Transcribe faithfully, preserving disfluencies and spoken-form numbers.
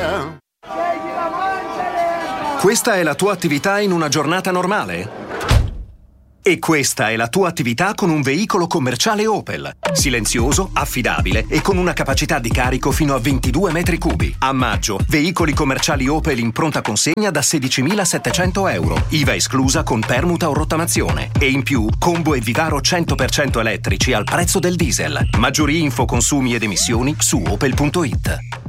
yeah. Questa è la tua attività in una giornata normale? E questa è la tua attività con un veicolo commerciale Opel. Silenzioso, affidabile e con una capacità di carico fino a ventidue metri cubi. A maggio, veicoli commerciali Opel in pronta consegna da sedicimilasettecento euro. I V A esclusa con permuta o rottamazione. E in più, combo e Vivaro cento per cento elettrici al prezzo del diesel. Maggiori info, consumi ed emissioni su opel punto it.